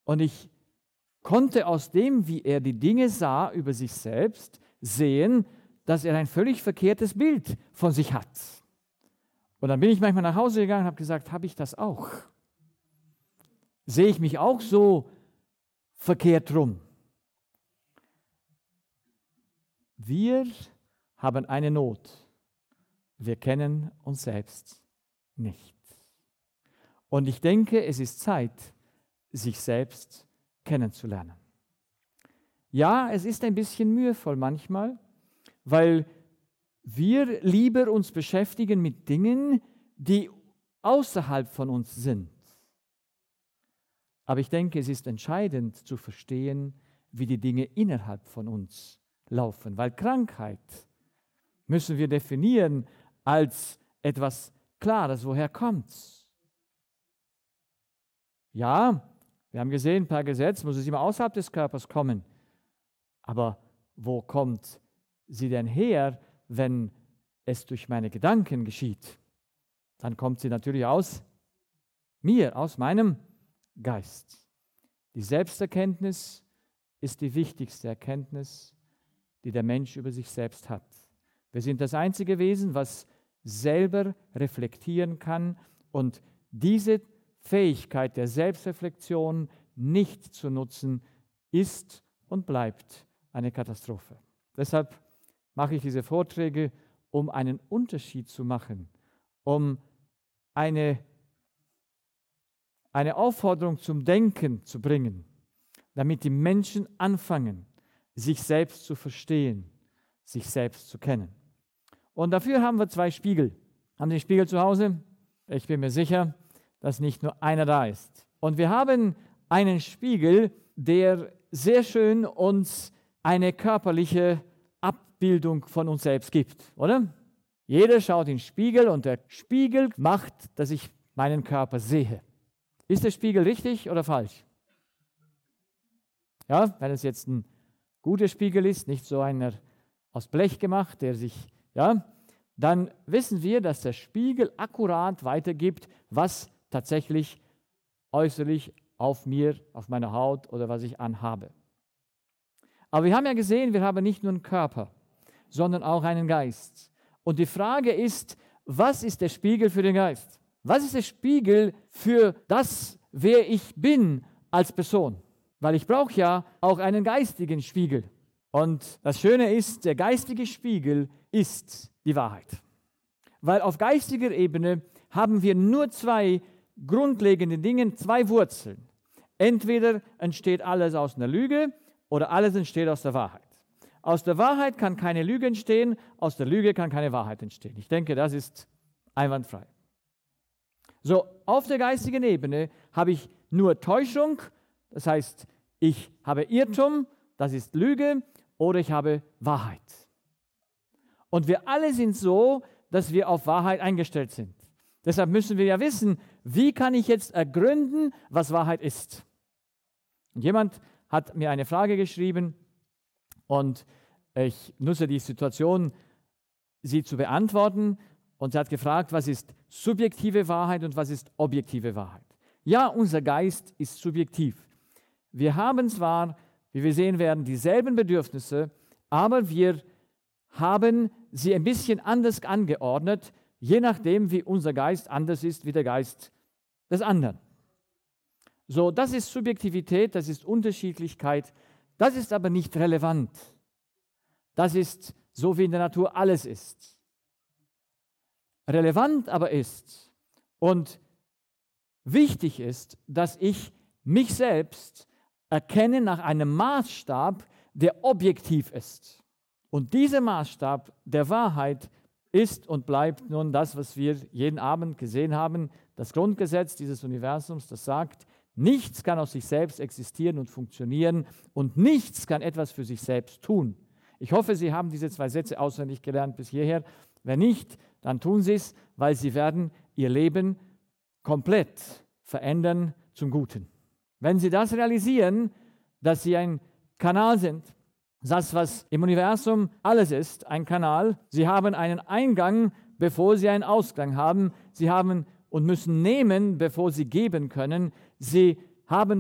Und ich konnte aus dem, wie er die Dinge sah über sich selbst, sehen, dass er ein völlig verkehrtes Bild von sich hat. Und dann bin ich manchmal nach Hause gegangen und habe gesagt, habe ich das auch? Sehe ich mich auch so verkehrt rum? Wir haben eine Not. Wir kennen uns selbst nicht. Und ich denke, es ist Zeit, sich selbst kennenzulernen. Ja, es ist ein bisschen mühevoll manchmal, weil wir lieber uns beschäftigen mit Dingen, die außerhalb von uns sind. Aber ich denke, es ist entscheidend zu verstehen, wie die Dinge innerhalb von uns laufen, weil Krankheit müssen wir definieren als etwas Klares. Woher kommt's? Ja, wir haben gesehen, per Gesetz muss es immer außerhalb des Körpers kommen. Aber wo kommt sie denn her, wenn es durch meine Gedanken geschieht? Dann kommt sie natürlich aus mir, aus meinem Geist. Die Selbsterkenntnis ist die wichtigste Erkenntnis, die der Mensch über sich selbst hat. Wir sind das einzige Wesen, was selber reflektieren kann, und diese Fähigkeit der Selbstreflexion nicht zu nutzen, ist und bleibt eine Katastrophe. Deshalb mache ich diese Vorträge, um einen Unterschied zu machen, um eine Aufforderung zum Denken zu bringen, damit die Menschen anfangen, sich selbst zu verstehen, sich selbst zu kennen. Und dafür haben wir 2 Spiegel. Haben Sie den Spiegel zu Hause? Ich bin mir sicher, dass nicht nur einer da ist. Und wir haben einen Spiegel, der sehr schön uns eine körperliche Abbildung von uns selbst gibt, oder? Jeder schaut in den Spiegel und der Spiegel macht, dass ich meinen Körper sehe. Ist der Spiegel richtig oder falsch? Ja, wenn es jetzt ein guter Spiegel ist, nicht so einer aus Blech gemacht, der sich, ja, dann wissen wir, dass der Spiegel akkurat weitergibt, was tatsächlich äußerlich auf mir, auf meiner Haut oder was ich anhabe. Aber wir haben ja gesehen, wir haben nicht nur einen Körper, sondern auch einen Geist. Und die Frage ist, was ist der Spiegel für den Geist? Was ist der Spiegel für das, wer ich bin als Person? Weil ich brauche ja auch einen geistigen Spiegel. Und das Schöne ist, der geistige Spiegel ist die Wahrheit. Weil auf geistiger Ebene haben wir nur 2 grundlegende Dinge, 2 Wurzeln. Entweder entsteht alles aus einer Lüge oder alles entsteht aus der Wahrheit. Aus der Wahrheit kann keine Lüge entstehen, aus der Lüge kann keine Wahrheit entstehen. Ich denke, das ist einwandfrei. So, auf der geistigen Ebene habe ich nur Täuschung, das heißt, ich habe Irrtum, das ist Lüge, oder ich habe Wahrheit. Und wir alle sind so, dass wir auf Wahrheit eingestellt sind. Deshalb müssen wir ja wissen, wie kann ich jetzt ergründen, was Wahrheit ist. Und jemand hat mir eine Frage geschrieben und ich nutze die Situation, sie zu beantworten. Und sie hat gefragt, was ist subjektive Wahrheit und was ist objektive Wahrheit? Ja, unser Geist ist subjektiv. Wir haben zwar, wie wir sehen werden, dieselben Bedürfnisse, aber wir haben sie ein bisschen anders angeordnet, je nachdem, wie unser Geist anders ist wie der Geist des anderen. So, das ist Subjektivität, das ist Unterschiedlichkeit, das ist aber nicht relevant. Das ist so, wie in der Natur alles ist. Relevant aber ist und wichtig ist, dass ich mich selbst erkenne nach einem Maßstab, der objektiv ist. Und dieser Maßstab der Wahrheit ist und bleibt nun das, was wir jeden Abend gesehen haben, das Grundgesetz dieses Universums, das sagt, nichts kann aus sich selbst existieren und funktionieren und nichts kann etwas für sich selbst tun. Ich hoffe, Sie haben diese 2 Sätze auswendig gelernt bis hierher. Wenn nicht, dann tun Sie es, weil Sie werden Ihr Leben komplett verändern zum Guten. Wenn Sie das realisieren, dass Sie ein Kanal sind, das, was im Universum alles ist, ein Kanal, Sie haben einen Eingang, bevor Sie einen Ausgang haben. Sie haben und müssen nehmen, bevor Sie geben können. Sie haben